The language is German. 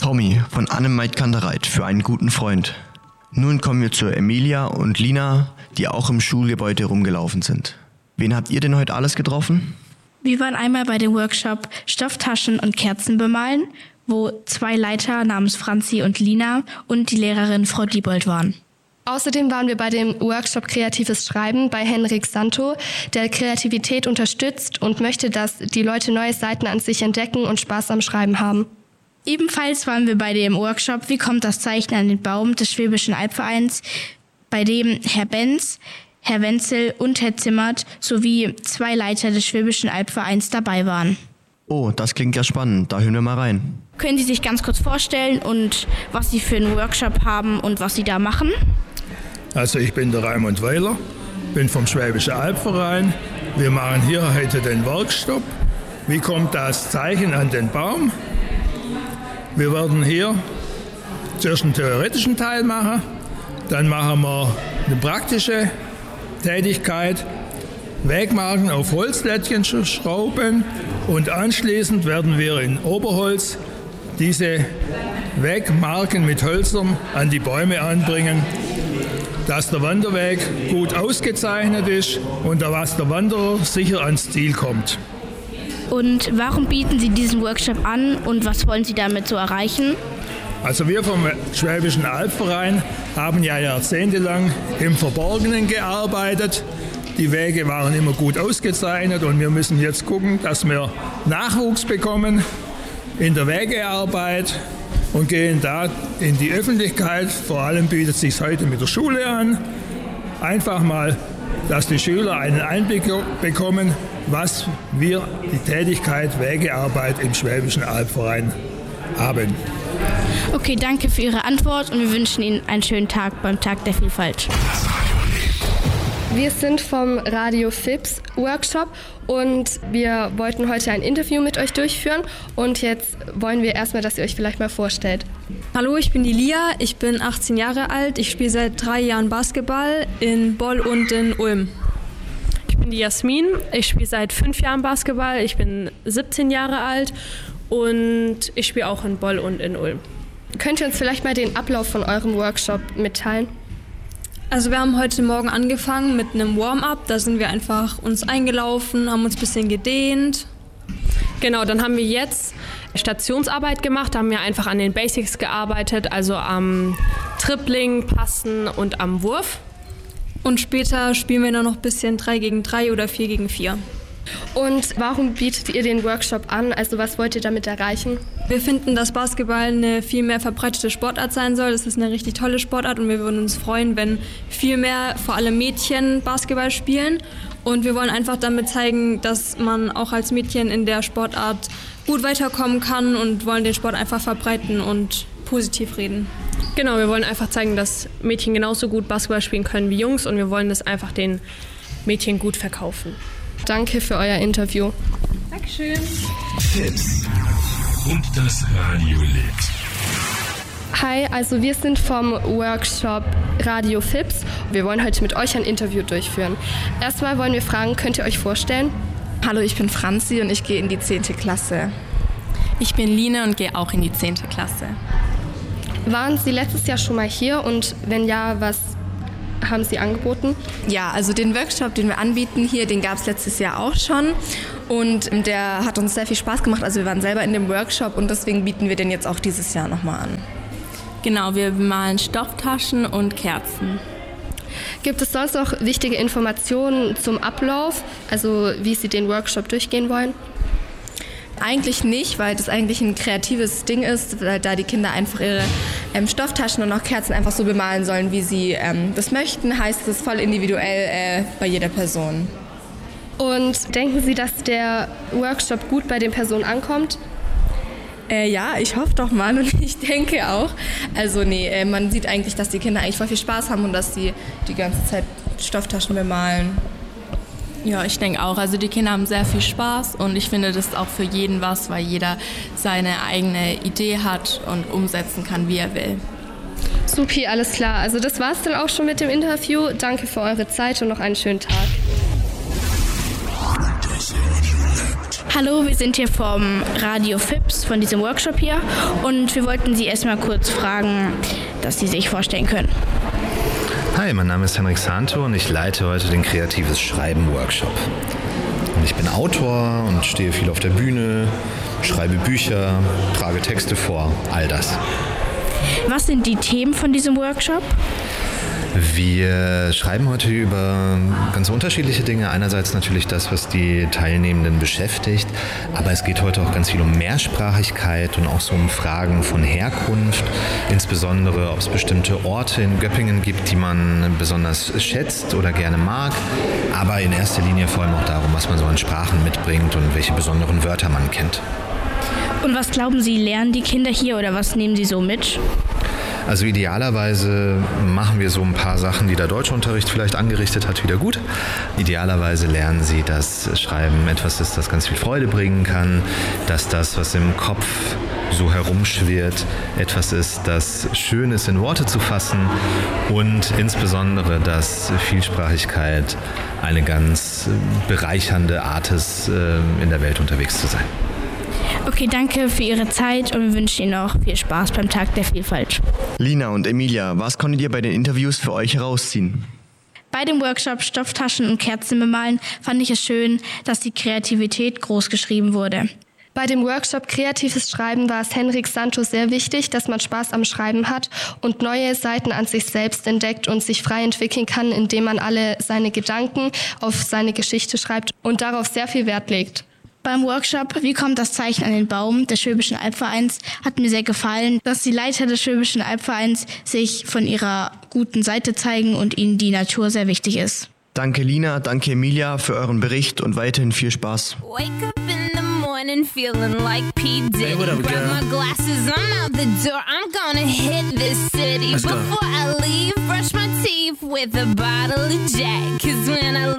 Tommy von Anne Meitkantereit für einen guten Freund. Nun kommen wir zu Emilia und Lina, die auch im Schulgebäude rumgelaufen sind. Wen habt ihr denn heute alles getroffen? Wir waren einmal bei dem Workshop Stofftaschen und Kerzen bemalen, wo 2 Leiter namens Franzi und Lina und die Lehrerin Frau Diebold waren. Außerdem waren wir bei dem Workshop Kreatives Schreiben bei Henrik Santo, der Kreativität unterstützt und möchte, dass die Leute neue Seiten an sich entdecken und Spaß am Schreiben haben. Ebenfalls waren wir bei dem Workshop Wie kommt das Zeichnen an den Baum des Schwäbischen Albvereins, bei dem Herr Benz, Herr Wenzel und Herr Zimmert sowie 2 Leiter des Schwäbischen Albvereins dabei waren. Oh, das klingt ja spannend, da hören wir mal rein. Können Sie sich ganz kurz vorstellen und was Sie für einen Workshop haben und was Sie da machen? Also ich bin der Raimund Weiler, bin vom Schwäbischen Albverein. Wir machen hier heute den Workshop. Wie kommt das Zeichen an den Baum? Wir werden hier zuerst einen theoretischen Teil machen, dann machen wir eine praktische Tätigkeit, Wegmarken auf Holzlättchen schrauben und anschließend werden wir in Oberholz diese Wegmarken mit Hölzern an die Bäume anbringen, dass der Wanderweg gut ausgezeichnet ist und dass der Wanderer sicher ans Ziel kommt. Und warum bieten Sie diesen Workshop an und was wollen Sie damit so erreichen? Also wir vom Schwäbischen Albverein haben ja jahrzehntelang im Verborgenen gearbeitet. Die Wege waren immer gut ausgezeichnet und wir müssen jetzt gucken, dass wir Nachwuchs bekommen in der Wegearbeit und gehen da in die Öffentlichkeit. Vor allem bietet es sich heute mit der Schule an. Einfach mal, dass die Schüler einen Einblick bekommen, was wir die Tätigkeit Wegearbeit im Schwäbischen Albverein haben. Okay, danke für Ihre Antwort und wir wünschen Ihnen einen schönen Tag beim Tag der Vielfalt. Wir sind vom Radio FIPS Workshop und wir wollten heute ein Interview mit euch durchführen und jetzt wollen wir erstmal, dass ihr euch vielleicht mal vorstellt. Hallo, ich bin die Lia, ich bin 18 Jahre alt, ich spiele seit 3 Jahren Basketball in Boll und in Ulm. Ich bin die Jasmin, ich spiele seit 5 Jahren Basketball, ich bin 17 Jahre alt und ich spiele auch in Boll und in Ulm. Könnt ihr uns vielleicht mal den Ablauf von eurem Workshop mitteilen? Also wir haben heute Morgen angefangen mit einem Warm-up, da sind wir einfach uns eingelaufen, haben uns ein bisschen gedehnt. Genau, dann haben wir jetzt Stationsarbeit gemacht, da haben wir einfach an den Basics gearbeitet, also am Dribbling, Passen und am Wurf. Und später spielen wir dann noch ein bisschen 3 gegen 3 oder 4 gegen 4. Und warum bietet ihr den Workshop an? Also was wollt ihr damit erreichen? Wir finden, dass Basketball eine viel mehr verbreitete Sportart sein soll. Das ist eine richtig tolle Sportart und wir würden uns freuen, wenn viel mehr, vor allem Mädchen, Basketball spielen. Und wir wollen einfach damit zeigen, dass man auch als Mädchen in der Sportart gut weiterkommen kann und wollen den Sport einfach verbreiten und positiv reden. Genau, wir wollen einfach zeigen, dass Mädchen genauso gut Basketball spielen können wie Jungs und wir wollen das einfach den Mädchen gut verkaufen. Danke für euer Interview. Dankeschön. FIPS und das Radio lebt. Hi, also wir sind vom Workshop Radio FIPS. Wir wollen heute mit euch ein Interview durchführen. Erstmal wollen wir fragen, könnt ihr euch vorstellen? Hallo, ich bin Franzi und ich gehe in die 10. Klasse. Ich bin Line und gehe auch in die 10. Klasse. Waren Sie letztes Jahr schon mal hier und wenn ja, was haben Sie angeboten? Ja, also den Workshop, den wir anbieten hier, den gab es letztes Jahr auch schon und der hat uns sehr viel Spaß gemacht. Also wir waren selber in dem Workshop und deswegen bieten wir den jetzt auch dieses Jahr nochmal an. Genau, wir bemalen Stofftaschen und Kerzen. Gibt es sonst noch wichtige Informationen zum Ablauf, also wie Sie den Workshop durchgehen wollen? Eigentlich nicht, weil das eigentlich ein kreatives Ding ist, weil da die Kinder einfach ihre Stofftaschen und auch Kerzen einfach so bemalen sollen, wie sie das möchten. Heißt, es ist voll individuell bei jeder Person. Und denken Sie, dass der Workshop gut bei den Personen ankommt? Ja, ich hoffe doch mal und ich denke auch. Also nee, man sieht eigentlich, dass die Kinder eigentlich voll viel Spaß haben und dass sie die ganze Zeit Stofftaschen bemalen. Ja, ich denke auch. Also die Kinder haben sehr viel Spaß und ich finde, das ist auch für jeden was, weil jeder seine eigene Idee hat und umsetzen kann, wie er will. Supi, alles klar. Also das war's dann auch schon mit dem Interview. Danke für eure Zeit und noch einen schönen Tag. Hallo, wir sind hier vom Radio FIPS, von diesem Workshop hier. Und wir wollten Sie erstmal kurz fragen, dass Sie sich vorstellen können. Hi, mein Name ist Henrik Santo und ich leite heute den Kreatives Schreiben Workshop. Und ich bin Autor und stehe viel auf der Bühne, schreibe Bücher, trage Texte vor, all das. Was sind die Themen von diesem Workshop? Wir schreiben heute über ganz unterschiedliche Dinge. Einerseits natürlich das, was die Teilnehmenden beschäftigt, aber es geht heute auch ganz viel um Mehrsprachigkeit und auch so um Fragen von Herkunft, insbesondere ob es bestimmte Orte in Göppingen gibt, die man besonders schätzt oder gerne mag, aber in erster Linie vor allem auch darum, was man so an Sprachen mitbringt und welche besonderen Wörter man kennt. Und was glauben Sie, lernen die Kinder hier oder was nehmen Sie so mit? Also idealerweise machen wir so ein paar Sachen, die der Deutschunterricht vielleicht angerichtet hat, wieder gut. Idealerweise lernen sie, dass Schreiben etwas ist, das ganz viel Freude bringen kann, dass das, was im Kopf so herumschwirrt, etwas ist, das schön ist, in Worte zu fassen und insbesondere, dass Vielsprachigkeit eine ganz bereichernde Art ist, in der Welt unterwegs zu sein. Okay, danke für Ihre Zeit und wir wünschen Ihnen auch viel Spaß beim Tag der Vielfalt. Lina und Emilia, was konntet ihr bei den Interviews für euch herausziehen? Bei dem Workshop Stofftaschen und Kerzen bemalen fand ich es schön, dass die Kreativität groß geschrieben wurde. Bei dem Workshop Kreatives Schreiben war es Henrik Santo sehr wichtig, dass man Spaß am Schreiben hat und neue Seiten an sich selbst entdeckt und sich frei entwickeln kann, indem man alle seine Gedanken auf seine Geschichte schreibt und darauf sehr viel Wert legt. Beim Workshop Wie kommt das Zeichen an den Baum des Schwäbischen Albvereins hat mir sehr gefallen, dass die Leiter des Schwäbischen Albvereins sich von ihrer guten Seite zeigen und ihnen die Natur sehr wichtig ist. Danke Lina, danke Emilia für euren Bericht und weiterhin viel Spaß. Wake up in the morning feeling like P. Diddy. Hey, what up, grab my glasses, I'm out the door. I'm gonna hit this city. Before I leave, brush my teeth with a bottle of Jack. 'Cause when I